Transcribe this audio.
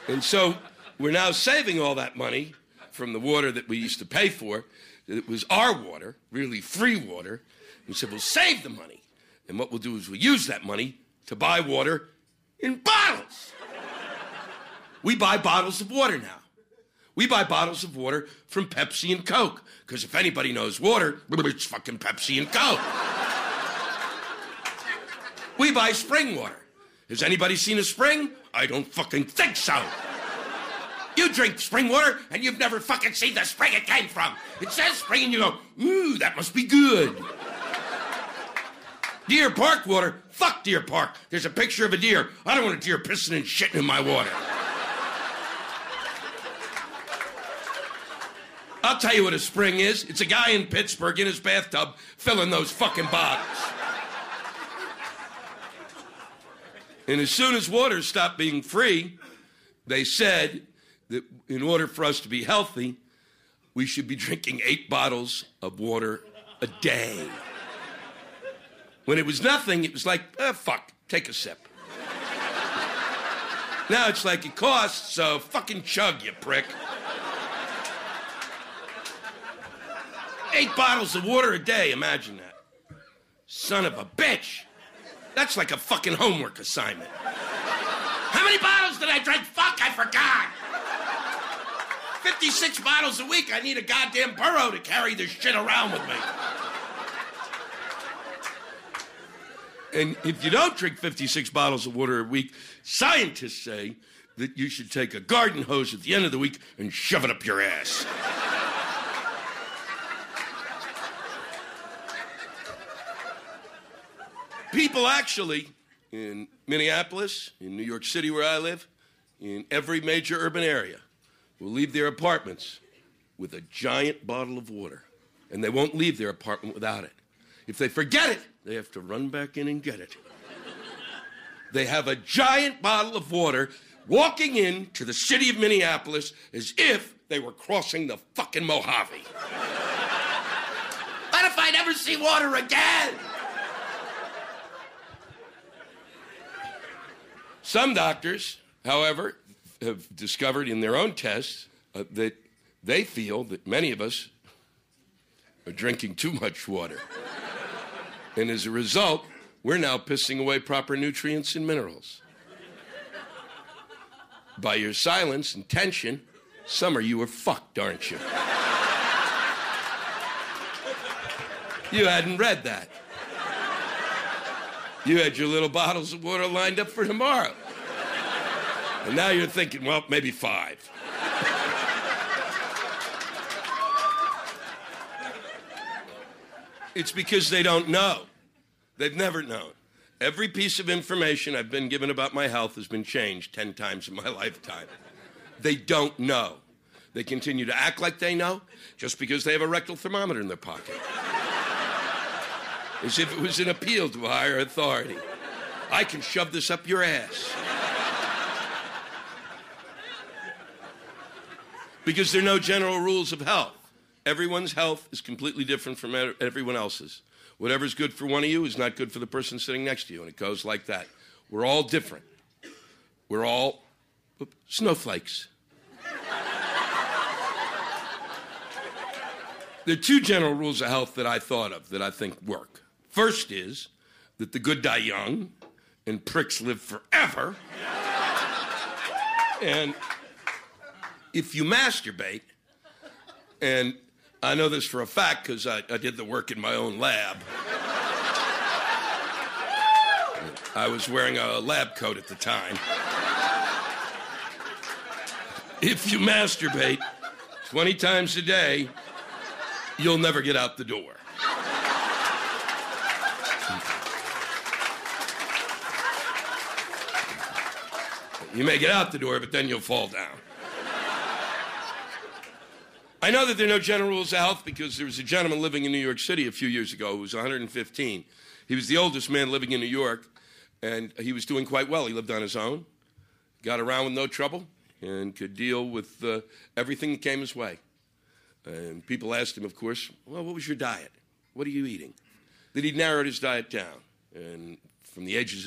And so we're now saving all that money from the water that we used to pay for. It was our water, really free water. We said, we'll save the money. And what we'll do is we'll use that money to buy water in bottles. We buy bottles of water now. We buy bottles of water from Pepsi and Coke. Because if anybody knows water, it's fucking Pepsi and Coke. We buy spring water. Has anybody seen a spring? I don't fucking think so. You drink spring water and you've never fucking seen the spring it came from. It says spring and you go, ooh, that must be good. Deer Park water? Fuck Deer Park. There's a picture of a deer. I don't want a deer pissing and shitting in my water. I'll tell you what a spring is. It's a guy in Pittsburgh in his bathtub filling those fucking bottles. And as soon as water stopped being free, they said that in order for us to be healthy, we should be drinking 8 bottles of water a day. When it was nothing, it was like, fuck, take a sip. Now it's like it costs, so fucking chug, you prick. 8 bottles of water a day, imagine that. Son of a bitch. That's like a fucking homework assignment. How many bottles did I drink? Fuck, I forgot. 56 bottles a week. I need a goddamn burro to carry this shit around with me. And if you don't drink 56 bottles of water a week, scientists say that you should take a garden hose at the end of the week and shove it up your ass. People actually, in Minneapolis, in New York City where I live, in every major urban area, will leave their apartments with a giant bottle of water. And they won't leave their apartment without it. If they forget it, they have to run back in and get it. They have a giant bottle of water walking into the city of Minneapolis as if they were crossing the fucking Mojave. What if I never see water again? Some doctors, however, have discovered in their own tests that they feel that many of us are drinking too much water. And as a result, we're now pissing away proper nutrients and minerals. By your silence and tension, some of you are fucked, aren't you? You hadn't read that. You had your little bottles of water lined up for tomorrow. And now you're thinking, well, maybe 5. It's because they don't know. They've never known. Every piece of information I've been given about my health has been changed 10 times in my lifetime. They don't know. They continue to act like they know just because they have a rectal thermometer in their pocket. As if it was an appeal to a higher authority. I can shove this up your ass. Because there are no general rules of health. Everyone's health is completely different from everyone else's. Whatever's good for one of you is not good for the person sitting next to you, and it goes like that. We're all different. We're all snowflakes. There are 2 general rules of health that I thought of that I think work. First is that the good die young and pricks live forever. And if you masturbate, and I know this for a fact because I did the work in my own lab. I was wearing a lab coat at the time. If you masturbate 20 times a day, you'll never get out the door. You may get out the door, but then you'll fall down. I know that there are no general rules of health because there was a gentleman living in New York City a few years ago who was 115. He was the oldest man living in New York, and he was doing quite well. He lived on his own, got around with no trouble, and could deal with everything that came his way. And people asked him, of course, well, what was your diet? What are you eating? Then he narrowed his diet down. And from the ages of